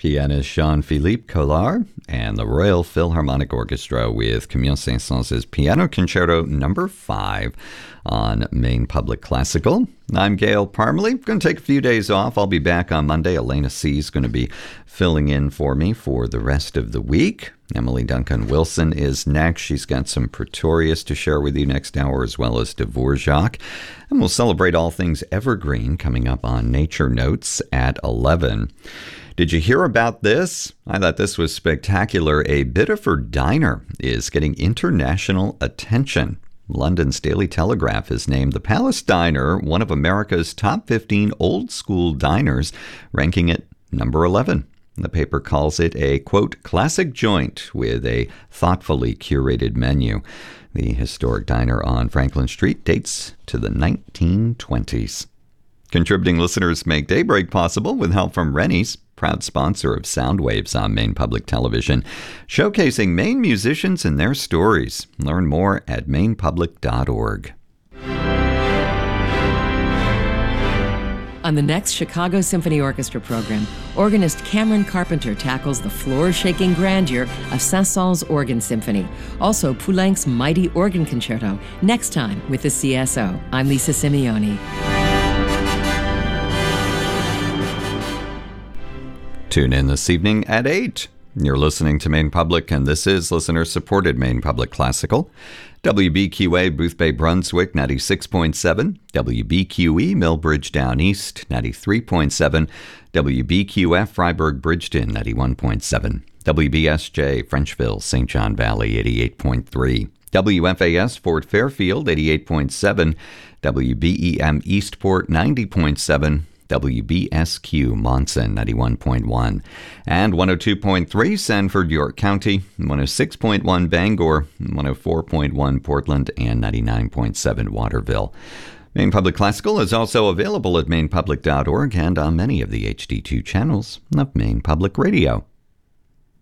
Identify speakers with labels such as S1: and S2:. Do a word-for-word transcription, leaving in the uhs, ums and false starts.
S1: pianist Jean-Philippe Collard and the Royal Philharmonic Orchestra with Camille Saint-Saëns' Piano Concerto Number five on Maine Public Classical. I'm Gail Parmalee. Going to take a few days off. I'll be back on Monday. Elena C. is going to be filling in for me for the rest of the week. Emily Duncan Wilson is next. She's got some Pretorius to share with you next hour, as well as Dvorak. And we'll celebrate all things evergreen coming up on Nature Notes at eleven. Did you hear about this? I thought this was spectacular. A Biddeford diner is getting international attention. London's Daily Telegraph has named the Palace Diner one of America's top fifteen old-school diners, ranking it number eleven. The paper calls it a, quote, classic joint with a thoughtfully curated menu. The historic diner on Franklin Street dates to the nineteen twenties. Contributing listeners make Daybreak possible with help from Rennie's, proud sponsor of Soundwaves on Maine Public Television, showcasing Maine musicians and their stories. Learn more at maine public dot org.
S2: On the next Chicago Symphony Orchestra program, organist Cameron Carpenter tackles the floor-shaking grandeur of Saint-Saëns Organ Symphony. Also, Poulenc's Mighty Organ Concerto, next time with the C S O. I'm Lisa Simeone.
S1: Tune in this evening at eight. You're listening to Maine Public, and this is listener-supported Maine Public Classical. W B Q A, Boothbay, Brunswick, ninety-six point seven. W B Q E, Millbridge Down East, ninety-three point seven. W B Q F, Freiburg, Bridgeton, ninety-one point seven. W B S J, Frenchville, Saint John Valley, eighty-eight point three. W F A S, Fort Fairfield, eighty-eight point seven. W B E M, Eastport, ninety point seven. W B S Q, Monson, ninety-one point one, and one oh two point three, Sanford, York County, one oh six point one, Bangor, one oh four point one, Portland, and ninety-nine point seven, Waterville. Maine Public Classical is also available at maine public dot org and on many of the H D two channels of Maine Public Radio.